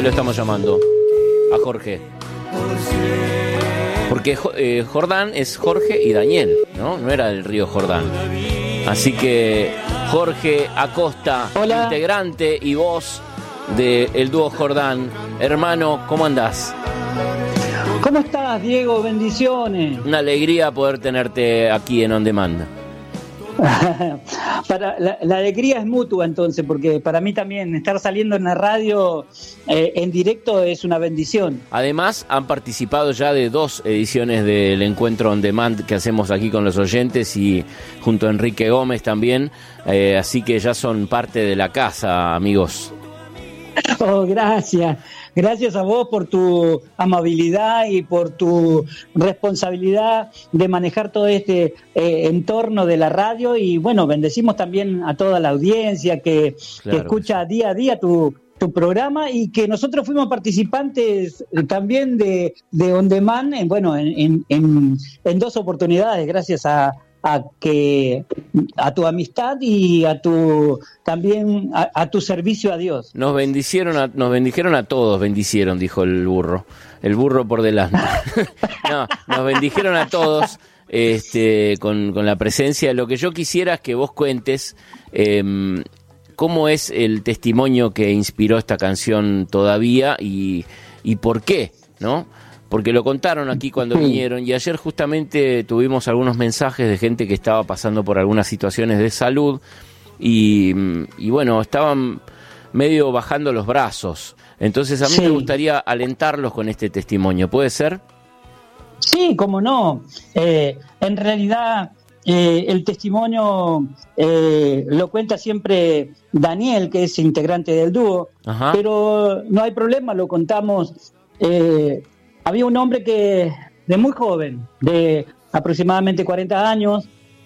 Ahí lo estamos llamando a Jorge. Porque Jordán es Jorge y Daniel, ¿no? No era del río Jordán. Así que Jorge Acosta, hola, integrante y voz del dúo Jordán. Hermano, ¿cómo andás? ¿Cómo estás, Diego? Bendiciones. Una alegría poder tenerte aquí en On Demand. La alegría es mutua, entonces, porque para mí también estar saliendo en la radio en directo es una bendición. Además, han participado ya de 2 ediciones del encuentro On Demand que hacemos aquí con los oyentes y junto a Enrique Gómez también, así que ya son parte de la casa, amigos. Oh, gracias. Gracias a vos por tu amabilidad y por tu responsabilidad de manejar todo este entorno de la radio. Y bueno, bendecimos también a toda la audiencia que escucha día a día tu programa, y que nosotros fuimos participantes también de On Demand en 2 oportunidades, gracias a tu amistad y a tu servicio a Dios. Nos bendijeron a todos, dijo el burro por delante. No, nos bendijeron a todos con la presencia. Lo que yo quisiera es que vos cuentes cómo es el testimonio que inspiró esta canción Todavía y por qué, ¿no? Porque lo contaron aquí cuando vinieron, y ayer justamente tuvimos algunos mensajes de gente que estaba pasando por algunas situaciones de salud y bueno, estaban medio bajando los brazos. Entonces a mí me gustaría alentarlos con este testimonio, ¿puede ser? Sí, cómo no. En realidad el testimonio lo cuenta siempre Daniel, que es integrante del dúo. Ajá. Pero no hay problema, lo contamos. Había un hombre que de muy joven, de aproximadamente 40 años,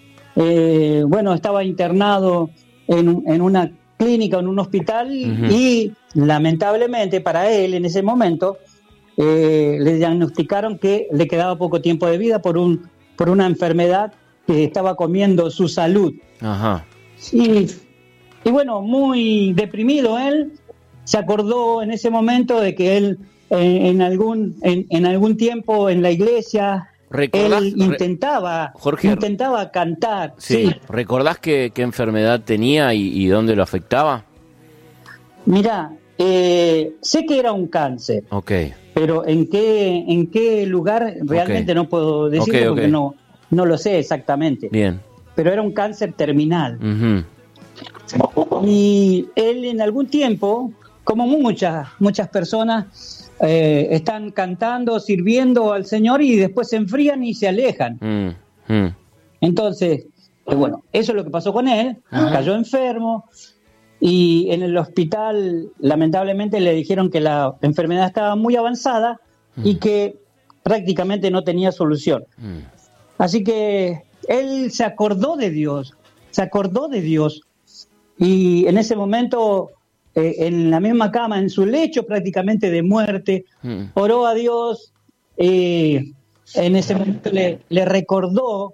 estaba internado en una clínica, en un hospital, y lamentablemente para él en ese momento le diagnosticaron que le quedaba poco tiempo de vida por una enfermedad que estaba comiendo su salud. Ajá. Y bueno, muy deprimido él, se acordó en ese momento de que él en algún tiempo en la iglesia él intentaba cantar. Sí. ¿Recordás qué enfermedad tenía y dónde lo afectaba? Mirá, sé que era un cáncer. Okay. Pero en qué lugar realmente no puedo decirlo, porque no lo sé exactamente. Bien. Pero era un cáncer terminal. Uh-huh. Y él en algún tiempo, como muchas personas, están cantando, sirviendo al Señor, y después se enfrían y se alejan. Entonces, eso es lo que pasó con él. Ajá. Cayó enfermo y en el hospital lamentablemente le dijeron que la enfermedad estaba muy avanzada y que prácticamente no tenía solución. Así que él se acordó de Dios, y en ese momento, en la misma cama, en su lecho prácticamente de muerte, oró a Dios. En ese momento le recordó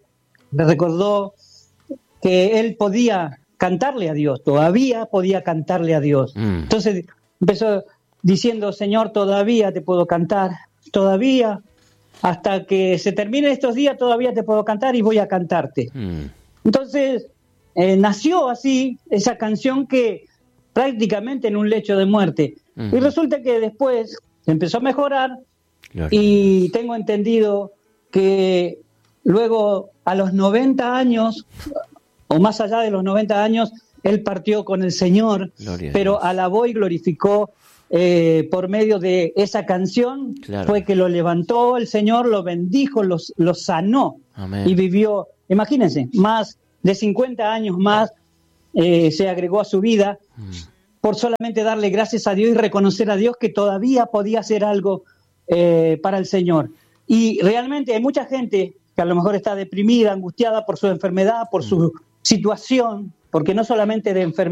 que él podía cantarle a Dios, todavía podía cantarle a Dios. Entonces empezó diciendo: Señor, todavía te puedo cantar, todavía, hasta que se terminen estos días, todavía te puedo cantar y voy a cantarte. Entonces nació así esa canción, que prácticamente en un lecho de muerte. Y resulta que después empezó a mejorar. Y tengo entendido que luego, a los 90 años, o más allá de los 90 años, él partió con el Señor, pero alabó y glorificó por medio de esa canción. Fue que lo levantó el Señor, lo bendijo, lo sanó. Amén. Y vivió, imagínense, más de 50 años más se agregó a su vida, por solamente darle gracias a Dios y reconocer a Dios que todavía podía hacer algo para el Señor. Y realmente hay mucha gente que a lo mejor está deprimida, angustiada por su enfermedad, por su situación, porque no solamente de enfermedad,